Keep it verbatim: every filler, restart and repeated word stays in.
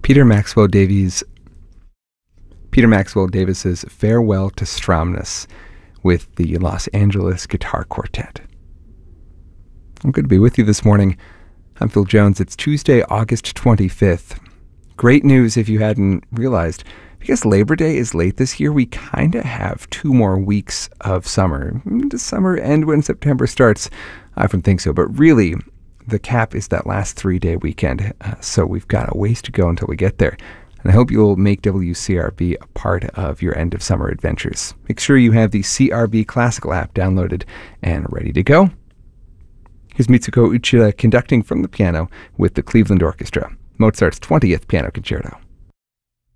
Peter Maxwell Davies Peter Maxwell Davis's Farewell to Stromness with the Los Angeles Guitar Quartet. I'm good to be with you this morning. I'm Phil Jones. It's Tuesday, August twenty-fifth. Great news if you hadn't realized. Because Labor Day is late this year, we kind of have two more weeks of summer. Does summer end when September starts? I often think so, but really, the cap is that last three-day weekend, uh, so we've got a ways to go until we get there. And I hope you'll make W C R B a part of your end-of-summer adventures. Make sure you have the C R B Classical app downloaded and ready to go. Here's Mitsuko Uchida conducting from the piano with the Cleveland Orchestra, Mozart's twentieth Piano Concerto.